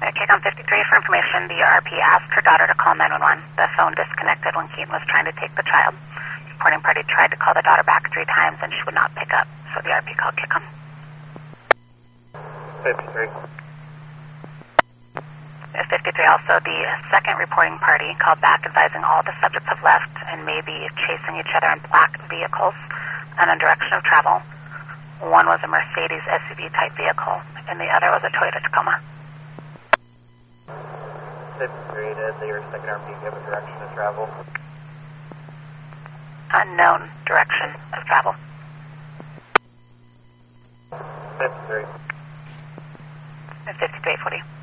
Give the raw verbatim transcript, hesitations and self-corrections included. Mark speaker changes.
Speaker 1: Kick on fifty-three for information. The R P asked her daughter to call nine one one. The phone disconnected when Keaton was trying to take the child. The reporting party tried to call the daughter back three times and she would not pick up, so the R P called Kick on.
Speaker 2: fifty-three.
Speaker 1: fifty-three also, the second reporting party called back advising all the subjects have left and may be chasing each other in black vehicles and in direction of travel. One was a Mercedes S U V type vehicle and the other was a Toyota Tacoma.
Speaker 2: fifty-three, did your second R P give a direction of travel?
Speaker 1: Unknown direction of travel.
Speaker 2: fifty-three.
Speaker 1: fifty-three forty.